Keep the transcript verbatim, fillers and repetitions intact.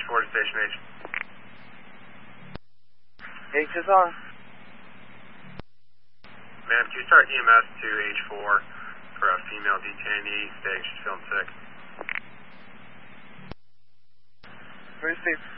four to Station H. H is on. Ma'am, can you start E M S to H four for a female detainee stating she's feeling sick? Receive.